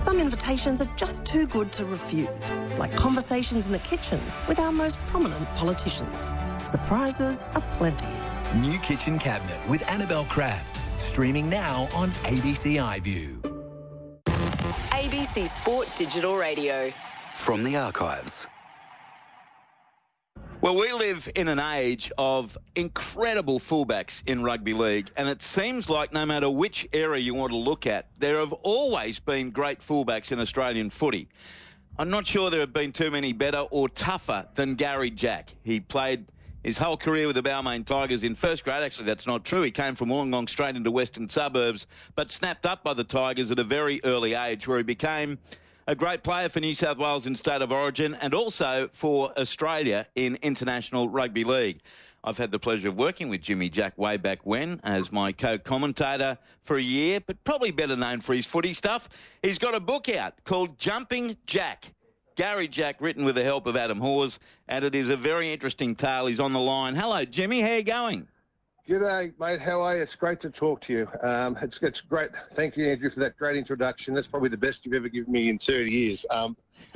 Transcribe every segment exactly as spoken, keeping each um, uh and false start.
Some invitations are just too good to refuse, like conversations in the kitchen with our most prominent politicians. Surprises aplenty. New Kitchen Cabinet with Annabelle Crabb. Streaming now on A B C iView. A B C Sport Digital Radio. From the archives. Well, we live in an age of incredible fullbacks in rugby league, and it seems like no matter which era you want to look at, there have always been great fullbacks in Australian footy. I'm not sure there have been too many better or tougher than Gary Jack. He played his whole career with the Balmain Tigers in first grade. Actually, that's not true. He came from Wollongong straight into Western Suburbs, but snapped up by the Tigers at a very early age, where he became a great player for New South Wales in State of Origin and also for Australia in International Rugby League. I've had the pleasure of working with Jimmy Jack way back when as my co-commentator for a year, but probably better known for his footy stuff. He's got a book out called Jumping Jack. Gary Jack, written with the help of Adam Hawes, and it is a very interesting tale. He's on the line. Hello, Jimmy. How are you going? G'day, mate. How are you? It's great to talk to you. Um, it's, it's great. Thank you, Andrew, for that great introduction. That's probably the best you've ever given me in thirty years. Um,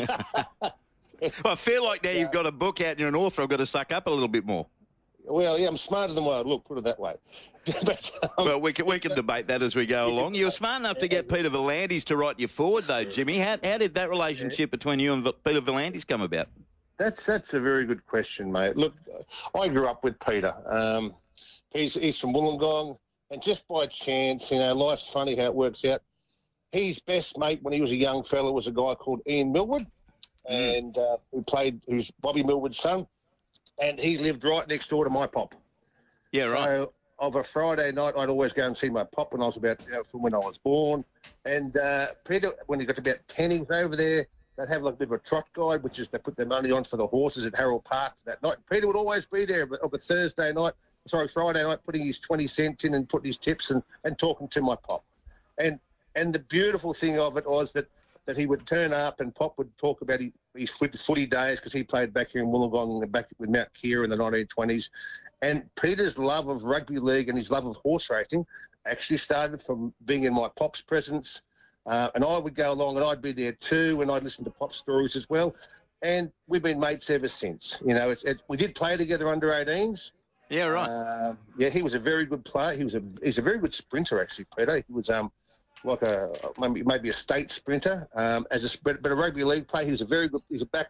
well, I feel like now yeah. You've got a book out and you're an author. I've got to suck up a little bit more. Well, yeah, I'm smarter than what I look, put it that way. but, um, well, we can, we can debate that as we go along. You were smart enough to get Peter V'landys to write you forward, though, Jimmy. How, how did that relationship between you and Peter V'landys come about? That's, that's a very good question, mate. Look, I grew up with Peter. Um, He's, he's from Wollongong, and just by chance, you know, life's funny how it works out. His best mate when he was a young fella was a guy called Ian Millwood, mm. and uh, who played, who's Bobby Millwood's son, and he lived right next door to my pop. Yeah, right. So of a Friday night, I'd always go and see my pop when I was about, you know, from when I was born. And uh, Peter, when he got to about ten, he was over there. They'd have like a bit of a trot guide, which is they put their money on for the horses at Harold Park that night. Peter would always be there of a Thursday night. Sorry, Friday night, putting his twenty cents in and putting his tips and, and talking to my pop. And and the beautiful thing of it was that, that he would turn up and Pop would talk about his, his footy days because he played back here in Wollongong and back with Mount Keir in the nineteen twenties. And Peter's love of rugby league and his love of horse racing actually started from being in my Pop's presence. Uh, and I would go along and I'd be there too, and I'd listen to Pop stories as well. And we've been mates ever since. You know, it's, it's we did play together under eighteens. Yeah, right. Uh, yeah, he was a very good player. He was a he's a very good sprinter, actually, Peter. He was um like a maybe maybe a state sprinter. Um, as a but a rugby league player, he was a very good. He's a back